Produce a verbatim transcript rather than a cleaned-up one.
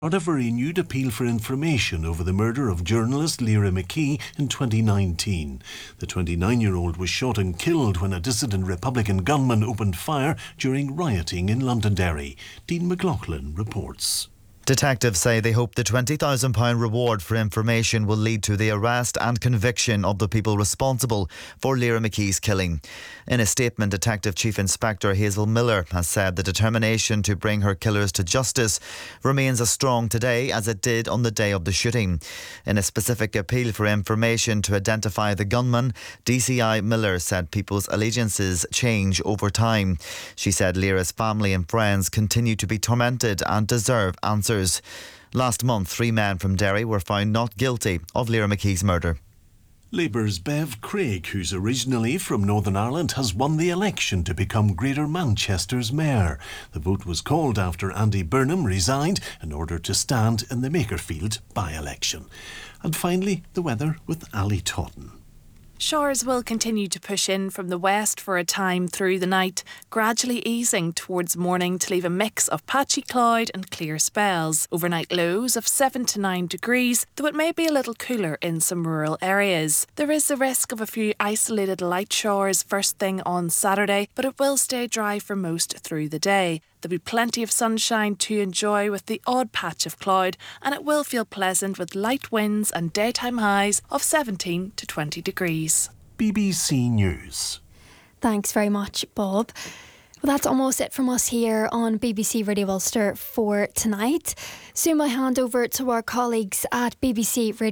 Part of a renewed appeal for information over the murder of journalist Lyra McKee in twenty nineteen. The twenty-nine-year-old was shot and killed when a dissident Republican gunman opened fire during rioting in Londonderry. Dean McLaughlin reports. Detectives say they hope the twenty thousand pounds reward for information will lead to the arrest and conviction of the people responsible for Lyra McKee's killing. In a statement, Detective Chief Inspector Hazel Miller has said the determination to bring her killers to justice remains as strong today as it did on the day of the shooting. In a specific appeal for information to identify the gunman, D C I Miller said people's allegiances change over time. She said Lyra's family and friends continue to be tormented and deserve answers. Last month, three men from Derry were found not guilty of Lyra McKee's murder. Labour's Bev Craig, who's originally from Northern Ireland, has won the election to become Greater Manchester's mayor. The vote was called after Andy Burnham resigned in order to stand in the Makerfield by-election. And finally, the weather with Ali Totten. Showers will continue to push in from the west for a time through the night, gradually easing towards morning to leave a mix of patchy cloud and clear spells. Overnight lows of seven to nine degrees, though it may be a little cooler in some rural areas. There is the risk of a few isolated light showers first thing on Saturday, but it will stay dry for most through the day. There'll be plenty of sunshine to enjoy with the odd patch of cloud, and it will feel pleasant with light winds and daytime highs of seventeen to twenty degrees. B B C News. Thanks very much, Bob. Well, that's almost it from us here on B B C Radio Ulster for tonight. Soon I hand over to our colleagues at B B C Radio